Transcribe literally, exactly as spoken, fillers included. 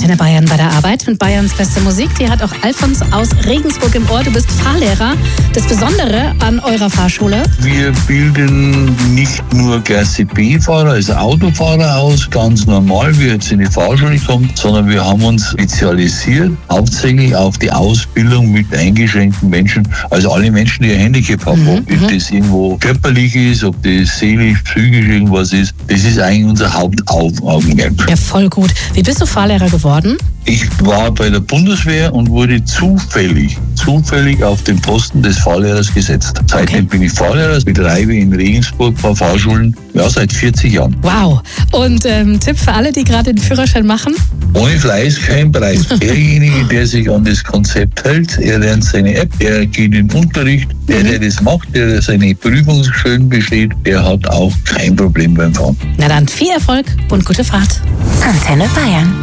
Antenne Bayern bei der Arbeit mit Bayerns beste Musik. Die hat auch Alfons aus Regensburg im Ohr. Du bist Fahrlehrer. Das Besondere an eurer Fahrschule? Wir bilden nicht nur Klasse B-Fahrer, also Autofahrer aus, ganz normal, wie jetzt in die Fahrschule kommt, sondern wir haben uns spezialisiert, hauptsächlich auf die Ausbildung mit eingeschränkten Menschen, also alle Menschen, die ein Handicap haben, mhm. ob das irgendwo körperlich ist, ob das seelisch, psychisch irgendwas ist. Das ist eigentlich unser Hauptaugenmerk. Ja, voll gut. Wie bist du Fahrlehrer geworden? Ich war bei der Bundeswehr und wurde zufällig, zufällig auf den Posten des Fahrlehrers gesetzt. Seitdem okay. bin ich Fahrlehrer, betreibe in Regensburg ein paar Fahrschulen, ja, seit vierzig Jahren. Wow. Und ähm, Tipp für alle, die gerade den Führerschein machen? Ohne Fleiß kein Preis. Derjenige, der sich an das Konzept hält, er lernt seine App, er geht in den Unterricht, der, der das macht, der seine Prüfung schön besteht, der hat auch kein Problem beim Fahren. Na dann, viel Erfolg und gute Fahrt. Antenne Bayern.